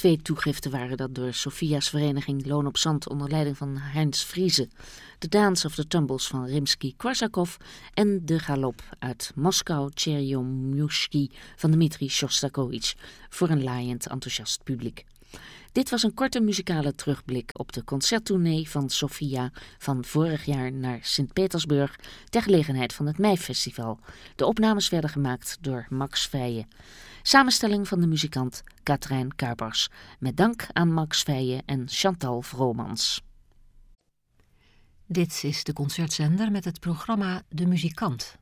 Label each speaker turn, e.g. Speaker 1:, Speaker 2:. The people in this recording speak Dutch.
Speaker 1: 2 toegiften waren dat door Sofia's vereniging Loon op Zand onder leiding van Heinz Friese, The Dance of the Tumbles van Rimsky-Korsakov en De Galop uit Moskou Tchernomyshky van Dmitri Shostakovich voor een laaiend enthousiast publiek. Dit was een korte muzikale terugblik op de concerttournee van Sofia van vorig jaar naar Sint-Petersburg ter gelegenheid van het Meifestival. De opnames werden gemaakt door Max Veijen. Samenstelling van de muzikant Katrijn Kuipers. Met dank aan Max Veijen en Chantal Vromans.
Speaker 2: Dit is de concertzender met het programma De Muzikant.